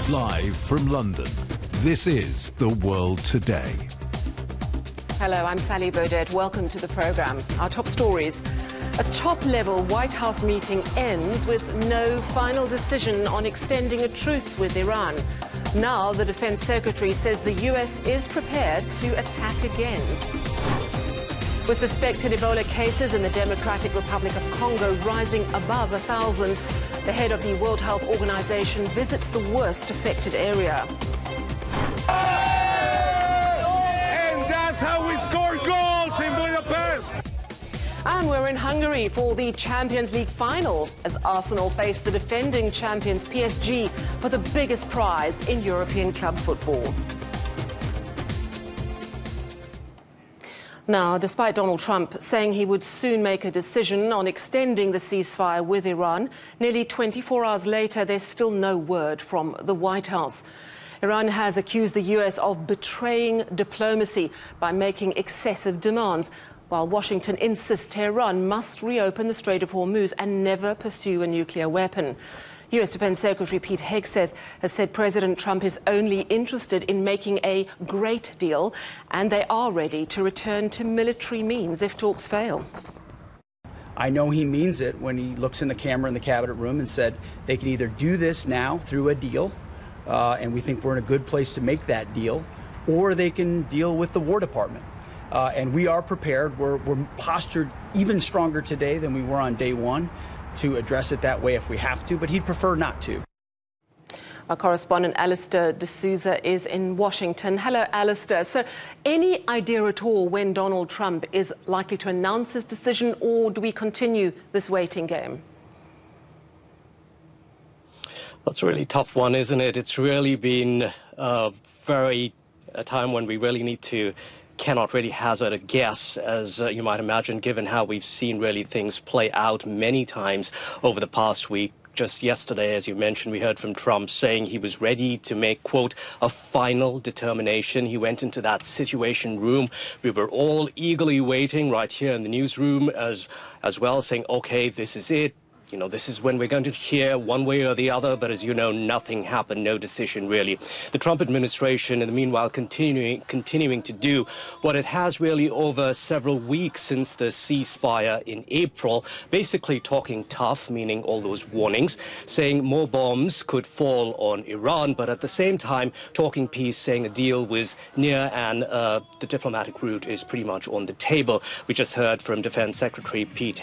Live from London, this is The World Today. Hello, I'm Sally Burdett. Welcome to the programme. Our top stories. A top-level White House meeting ends with no final decision on extending a truce with Iran. Now the Defence Secretary says the US is prepared to attack again. With suspected Ebola cases in the Democratic Republic of Congo rising above 1,000, the head of the World Health Organization visits the worst affected area. And that's how we score goals in Budapest. And we're in Hungary for the Champions League final as Arsenal face the defending champions PSG for the biggest prize in European club football. Now, despite Donald Trump saying he would soon make a decision on extending the ceasefire with Iran, nearly 24 hours later, there's still no word from the White House. Iran has accused the US of betraying diplomacy by making excessive demands, while Washington insists Tehran must reopen the Strait of Hormuz and never pursue a nuclear weapon. US Defense Secretary Pete Hegseth has said President Trump is only interested in making a great deal, and they are ready to return to military means if talks fail. I know he means it when he looks in the camera in the cabinet room and said they can either do this now through a deal, and we think we're in a good place to make that deal, or they can deal with the War Department. And we are prepared. We're postured even stronger today than we were on day one to address it that way if we have to, but he'd prefer not to. Our correspondent Alistair D'Souza is in Washington. Hello, Alistair. So any idea at all when Donald Trump is likely to announce his decision, or do we continue this waiting game? That's a really tough one, isn't it? It's really been a time when we really cannot really hazard a guess, as you might imagine, given how we've seen really things play out many times over the past week. Just yesterday, as you mentioned, we heard from Trump saying he was ready to make, quote, a final determination. He went into that situation room. We were all eagerly waiting right here in the newsroom as well, saying, OK, this is it. You know, this is when we're going to hear one way or the other, but as you know, nothing happened, no decision really. The Trump administration, in the meanwhile, continuing to do what it has really over several weeks since the ceasefire in April, basically talking tough, meaning all those warnings, saying more bombs could fall on Iran, but at the same time, talking peace, saying a deal was near and the diplomatic route is pretty much on the table. We just heard from Defense Secretary Pete